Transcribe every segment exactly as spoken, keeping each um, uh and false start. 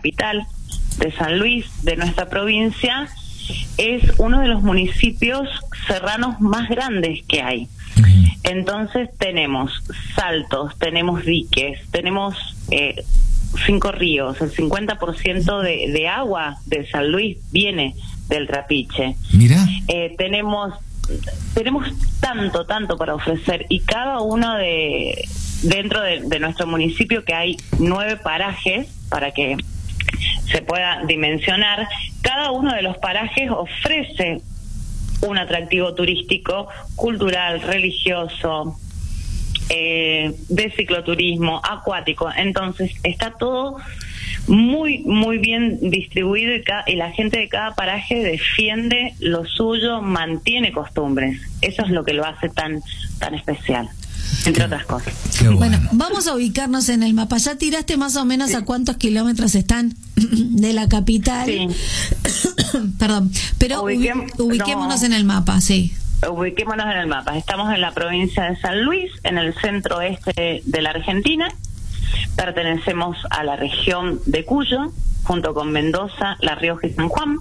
capital, de San Luis, de nuestra provincia, es uno de los municipios serranos más grandes que hay. Entonces tenemos saltos, tenemos diques, tenemos eh, cinco ríos, el cincuenta por ciento de, de agua de San Luis viene del Trapiche. Mira. Eh, tenemos tenemos tanto, tanto para ofrecer, y cada uno de dentro de, de nuestro municipio, que hay nueve parajes para que se pueda dimensionar, cada uno de los parajes ofrece un atractivo turístico, cultural, religioso, eh, de cicloturismo, acuático. Entonces está todo muy muy bien distribuido, y, ca- y la gente de cada paraje defiende lo suyo, mantiene costumbres. Eso es lo que lo hace tan tan especial, entre otras cosas. Qué bueno. Bueno, vamos a ubicarnos en el mapa. ¿Ya tiraste más o menos a cuántos kilómetros están de la capital? Sí. Perdón, pero Ubiquem- ubi- ubiquémonos no. en el mapa, sí. Ubiquémonos en el mapa. Estamos en la provincia de San Luis, en el centro oeste de la Argentina. Pertenecemos a la región de Cuyo, junto con Mendoza, La Rioja y San Juan.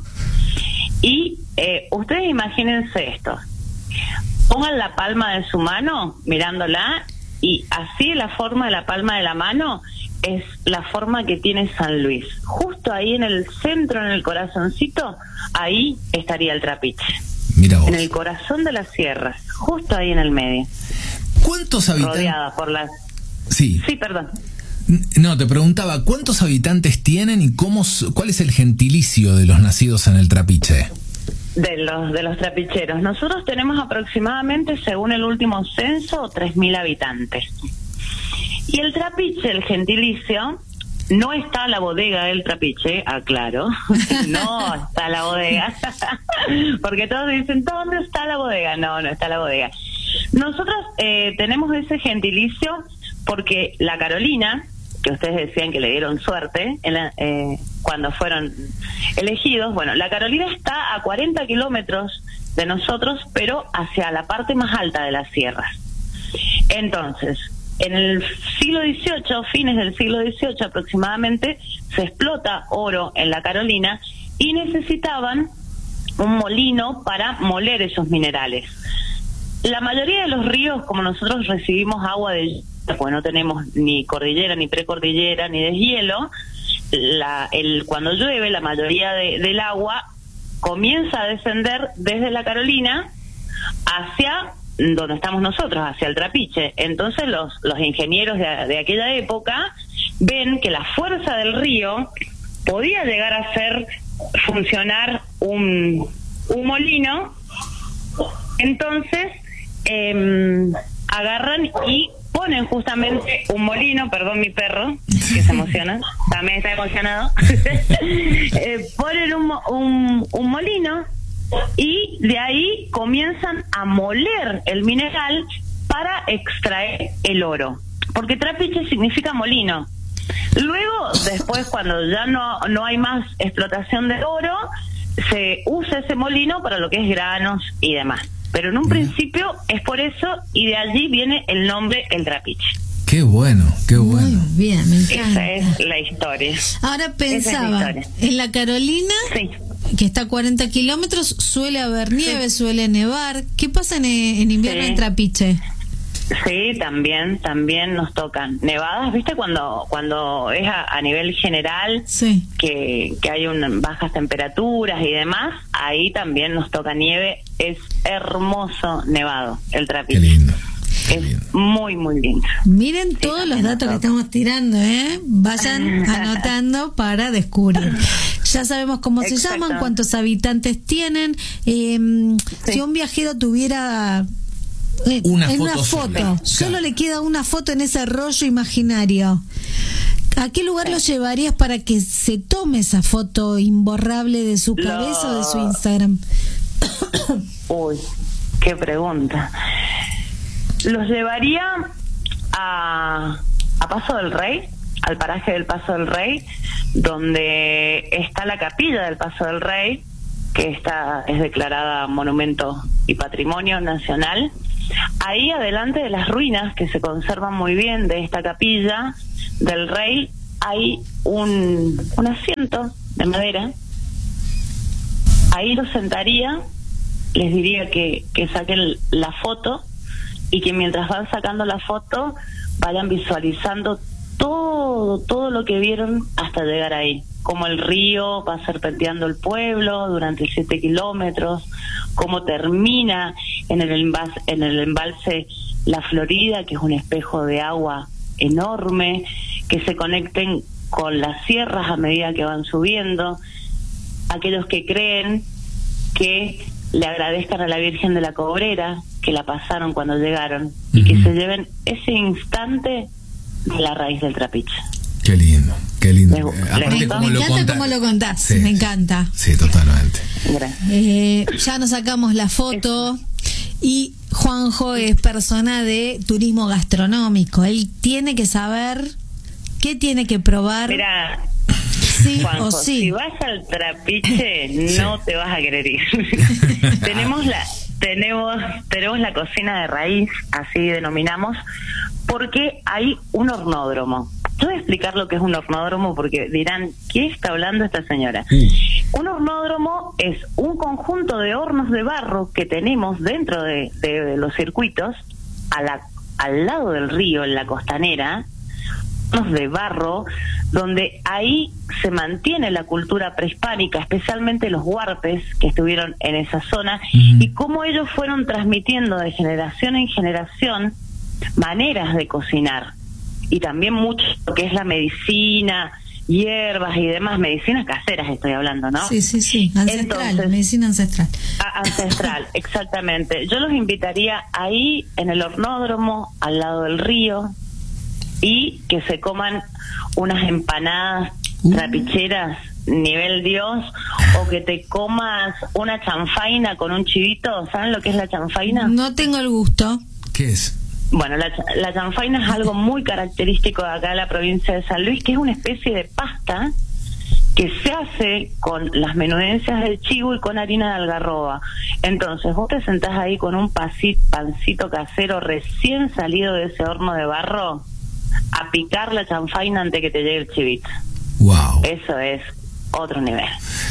Y eh, ustedes imagínense esto. Pongan la palma de su mano mirándola, y así la forma de la palma de la mano es la forma que tiene San Luis. Justo ahí en el centro, en el corazoncito, ahí estaría el Trapiche. Mira vos. En el corazón de las sierras, justo ahí en el medio. ¿Cuántos habitantes? Rodeada por las... Sí. Sí, perdón. No, te preguntaba, ¿cuántos habitantes tienen y cómo, s- cuál es el gentilicio de los nacidos en el Trapiche? De los de los trapicheros. Nosotros tenemos aproximadamente, según el último censo, tres mil habitantes. Y el Trapiche, el gentilicio, no está la bodega del Trapiche, aclaro. No está la bodega. Porque todos dicen, ¿dónde está la bodega? No, no está la bodega. Nosotros eh, tenemos ese gentilicio porque la Carolina, que ustedes decían que le dieron suerte en la, eh, cuando fueron elegidos, bueno, la Carolina está a cuarenta kilómetros de nosotros, pero hacia la parte más alta de las sierras. Entonces, en el siglo dieciocho, fines del siglo dieciocho aproximadamente, se explota oro en la Carolina y necesitaban un molino para moler esos minerales. La mayoría de los ríos, como nosotros recibimos agua de... pues no tenemos ni cordillera, ni precordillera, ni deshielo, la, el, cuando llueve la mayoría de, del agua comienza a descender desde la Carolina hacia donde estamos nosotros, hacia el Trapiche. Entonces los, los ingenieros de, de aquella época ven que la fuerza del río podía llegar a hacer funcionar un, un molino. Entonces eh, agarran y ponen justamente un molino, perdón mi perro, que se emociona, también está emocionado, eh, ponen un, un, un molino, y de ahí comienzan a moler el mineral para extraer el oro, porque Trapiche significa molino. Luego, después, cuando ya no, no hay más explotación de oro, se usa ese molino para lo que es granos y demás. Pero en un principio es por eso, y de allí viene el nombre El Trapiche. Qué bueno, qué bueno. Muy bien, me encanta. Esa es la historia. Ahora pensaba, Esa es la historia. en la Carolina, Sí. que está a cuarenta kilómetros, suele haber nieve, suele nevar. ¿Qué pasa en, en invierno Sí. en Trapiche? Sí, también, también nos tocan nevadas, ¿viste? Cuando cuando es a, a nivel general, Sí. que, que hay un, bajas temperaturas y demás, ahí también nos toca nieve. Es hermoso nevado el Trapiche. Qué lindo. Qué Es lindo. muy, muy lindo. Miren Sí, todos los también datos que nos toca. estamos tirando, ¿eh? Vayan anotando para descubrir. Ya sabemos cómo se Exacto. llaman, cuántos habitantes tienen. Eh, Sí. Si un viajero tuviera eh, Una en foto una sola. foto, Claro. solo le queda una foto en ese rollo imaginario, ¿a qué lugar lo llevarías para que se tome esa foto imborrable de su Lo- cabeza o de su Instagram? Uy, qué pregunta. Los llevaría a, a Paso del Rey, al paraje del Paso del Rey, donde está la capilla del Paso del Rey, que está, es declarada Monumento y Patrimonio Nacional. Ahí adelante de las ruinas, que se conservan muy bien, de esta capilla del Rey, hay un, una hacienda asientos de madera. Ahí los sentaría, les diría que, que saquen la foto y que mientras van sacando la foto vayan visualizando todo, todo lo que vieron hasta llegar ahí. Cómo el río va serpenteando el pueblo durante siete kilómetros, cómo termina en el embalse, en el embalse La Florida, que es un espejo de agua enorme, que se conecten con las sierras a medida que van subiendo. Aquellos que creen que le agradezcan a la Virgen de la Cobrera, que la pasaron cuando llegaron, y que se lleven ese instante de la raíz del trapiche. Qué lindo, qué lindo. Me, me encanta cómo lo contás, sí, me encanta. Sí, totalmente. Eh, ya nos sacamos la foto y Juanjo es persona de turismo gastronómico. Él tiene que saber qué tiene que probar. Mira, sí Juanjo, o sí. Si vas al trapiche no te vas a querer ir. tenemos la tenemos tenemos la cocina de raíz, así denominamos, porque hay un hornódromo. Yo voy a explicar lo que es un hornódromo porque dirán, ¿qué está hablando esta señora? Sí. Un hornódromo es un conjunto de hornos de barro que tenemos dentro de, de los circuitos, a la, al lado del río, en la costanera, hornos de barro, donde ahí se mantiene la cultura prehispánica, especialmente los huarpes que estuvieron en esa zona, mm. y cómo ellos fueron transmitiendo de generación en generación maneras de cocinar. Y también mucho lo que es la medicina, hierbas y demás, medicinas caseras estoy hablando, ¿no? Sí, sí, sí, ancestral, Entonces, medicina ancestral. A, ancestral, exactamente. Yo los invitaría ahí, en el hornódromo, al lado del río, y que se coman unas empanadas uh. trapicheras, nivel Dios, o que te comas una chanfaina con un chivito. ¿Saben lo que es la chanfaina? No tengo el gusto. ¿Qué es? Bueno, la, la chanfaina es algo muy característico de acá de la provincia de San Luis, que es una especie de pasta que se hace con las menudencias del chivo y con harina de algarroba. Entonces vos te sentás ahí con un pasito, pancito casero recién salido de ese horno de barro a picar la chanfaina antes que te llegue el chivito. Wow. Eso es otro nivel.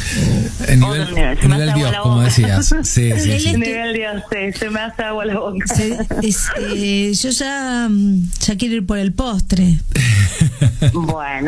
El nivel, otro nivel, se nivel Dios, como decías. Sí, sí, sí. Nivel Dios, sí, se me hace agua la boca. Se, es, eh, yo ya, ya quiero ir por el postre. Bueno.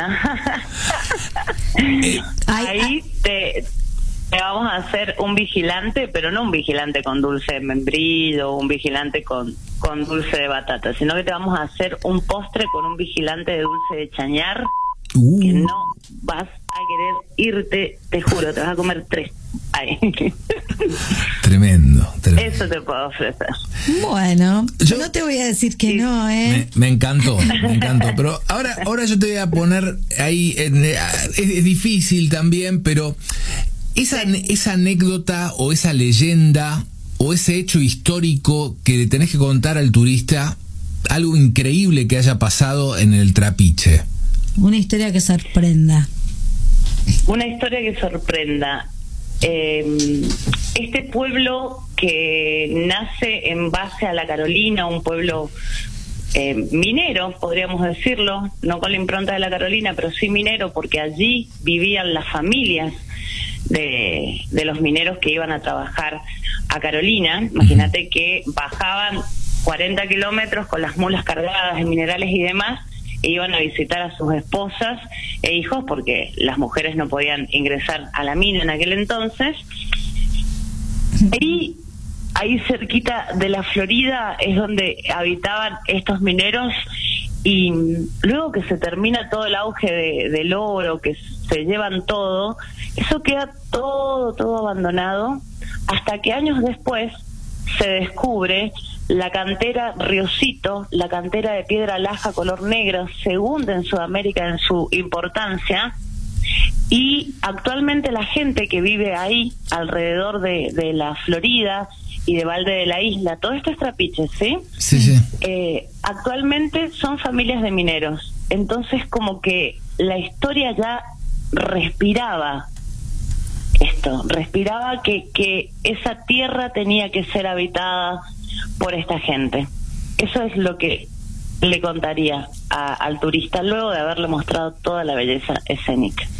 Ahí te, te vamos a hacer un vigilante, pero no un vigilante con dulce de membrillo o un vigilante con, con dulce de batata, sino que te vamos a hacer un postre con un vigilante de dulce de chañar. Uh. Que no vas a querer irte, te juro, te vas a comer tres. Ay. Tremendo, tremendo. Eso te puedo ofrecer. Bueno, yo no te voy a decir que sí. no, ¿eh? Me, me encantó, me encantó. Pero ahora, ahora yo te voy a poner ahí, en, es, es difícil también, pero esa, esa anécdota o esa leyenda o ese hecho histórico que le tenés que contar al turista, algo increíble que haya pasado en el Trapiche. Una historia que sorprenda. Una historia que sorprenda. Eh, este pueblo que nace en base a la Carolina, un pueblo eh, minero, podríamos decirlo, no con la impronta de la Carolina, pero sí minero, porque allí vivían las familias de, de los mineros que iban a trabajar a Carolina. Imagínate que bajaban cuarenta kilómetros con las mulas cargadas de minerales y demás, e iban a visitar a sus esposas e hijos porque las mujeres no podían ingresar a la mina en aquel entonces. Y ahí cerquita de la Florida es donde habitaban estos mineros, y luego que se termina todo el auge de, del oro, que se llevan todo, eso queda todo, todo abandonado, hasta que años después se descubre la cantera Riocito, la cantera de piedra laja color negro, segunda en Sudamérica en su importancia, y actualmente la gente que vive ahí, alrededor de, de la Florida y de Valde de la Isla, todo esto es Trapiche, ¿sí? Sí, sí. Eh, actualmente son familias de mineros, entonces como que la historia ya respiraba esto, respiraba que, que esa tierra tenía que ser habitada por esta gente. Eso es lo que le contaría a, al turista luego de haberle mostrado toda la belleza escénica.